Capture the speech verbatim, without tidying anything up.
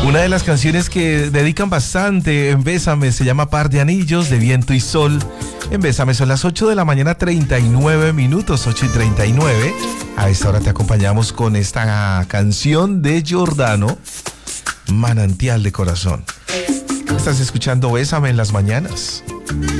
Una de las canciones que dedican bastante en Bésame se llama Par de Anillos, de Viento y Sol. En Bésame son las ocho de la mañana, treinta y nueve minutos, ocho y treinta y nueve. A esta hora te acompañamos con esta canción de Giordano, Manantial de Corazón. Estás escuchando Bésame en las mañanas.